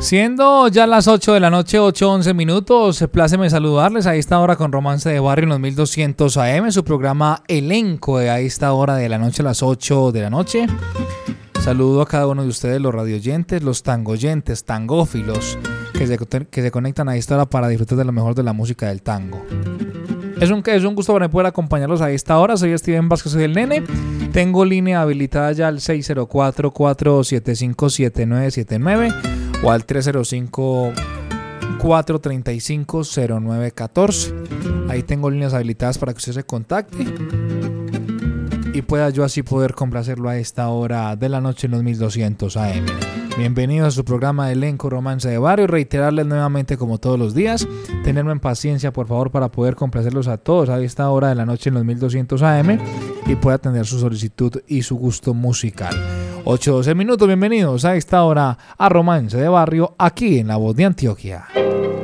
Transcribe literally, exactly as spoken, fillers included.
Siendo ya las ocho de la noche, ocho once minutos, pláceme saludarles a esta hora con Romance de Barrio en los mil doscientos A M, su programa Elenco de a esta hora de la noche a las ocho de la noche. Saludo a cada uno de ustedes, los radioyentes, los tangoyentes, tangófilos, que se, que se conectan a esta hora para disfrutar de lo mejor de la música del tango. Es un, es un gusto para mí poder acompañarlos a esta hora. Soy Steven Vázquez, soy el nene. Tengo línea habilitada ya al seis cero cuatro, cuatro siete cinco, siete nueve siete nueve o al tres cero cinco, cuatro tres cinco, cero nueve uno cuatro. Ahí tengo líneas habilitadas para que usted se contacte y pueda yo así poder complacerlo a esta hora de la noche en los mil doscientos A M. Bienvenidos a su programa de Elenco Romance de Barrio. Reiterarles nuevamente, como todos los días, tenerme en paciencia, por favor, para poder complacerlos a todos a esta hora de la noche en los mil doscientos A M y pueda atender su solicitud y su gusto musical. ocho doce minutos, bienvenidos a esta hora a Romance de Barrio, aquí en La Voz de Antioquia.